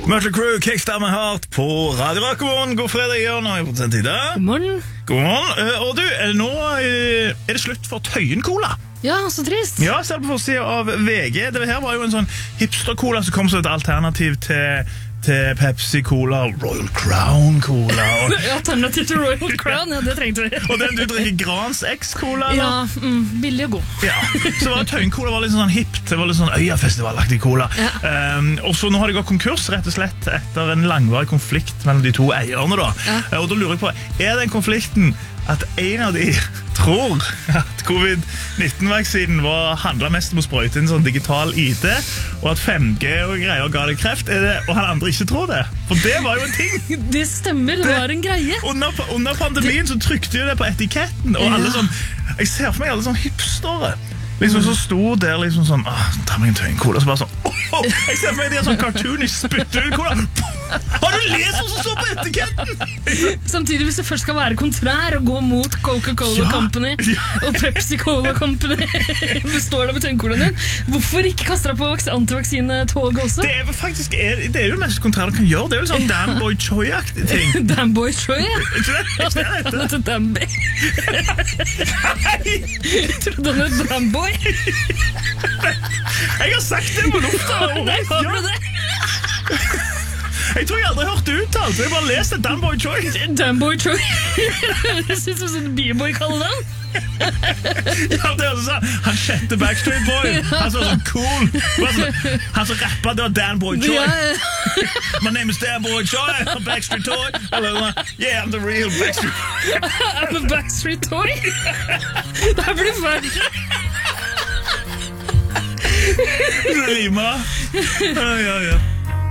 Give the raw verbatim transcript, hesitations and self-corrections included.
Mötley Crüe, Kickstart My Heart på Radio Rock. God morgen, god fredag, Jørn, og jeg på den tiden. God morgen. God morgen. Uh, og du, er det nå uh, er det slutt for Tøyen Cola. Ja, så trist. Ja, selv på forsiden av V G. Det her var jo en sånn hipster-cola som kom som et alternativ til, til Pepsi Cola, Royal Crown Cola. Og, Alternativ til Royal Crown, ja, det trengte vi. og den du drikker Grans X-Cola, eller? Ja, mm, billig og god. Ja, så var Tøyen Cola var litt sånn hipt. Det var litt sånn Øyafestivalaktig cola. Ja. Um, og så nå har de gått konkurs, rett og slett, etter en langvarig konflikt mellom de to eierne da. Ja. Uh, og da lurer jeg på, er den konflikten at en av de tror at covid nitten-vaksinen var handlet mest om å sprøyte inn sånn digital I D, og at fem G og greier ga det kreft, er det, og han andre ikke tror det? For det var jo en ting. Det stemmer, det var en greie. Under, under pandemien så trykte de det på etiketten, og alle Ja. sånn, jeg ser for meg alle sånn hipstere. Liksom så stor der, liksom sånn, åh, ta meg en Tøyen Cola, så bare sånn, åh, åh, jeg ser for meg de er sånn cartoonish spytter ut cola. Har du lest hva som står på etiketten? Samtidig, hvis det først skal være kontrær og gå mot Coca-Cola Ja. Company Ja. og Pepsi-Cola Company, består det med Tøyen-colaen din, hvorfor ikke kaste deg på vaks- antivaksinetoget også? Det er jo faktisk, det er jo det mest kontrære du kan gjøre, det er jo sånn Dan Boy Choi-aktig ting. Damboy Troy, ja. Ikke det? Ikke det heter? Han heter Damby. Nei, Trodde han het Damboy? jeg har sagt det på lufta. og Nei, rett, har ja. du det? Jeg tror jeg aldri har hørt det uttalt, jeg har bare lest det, Dan Boy Choi. Damboy Troy. Det synes som sånn B-boy-kallenavn. Ja, det er sånn, han kjente Backstreet Boy. Han så sånn cool. Sånn, han som rappet, det var Dan Boy Choi. Ja, My name is Dan Boy Choi. I'm Backstreet Toy. Eller, yeah, I'm the real Backstreet. I'm a Backstreet Toy. Det her blir ferdig. Lima. Ja, ja, ja.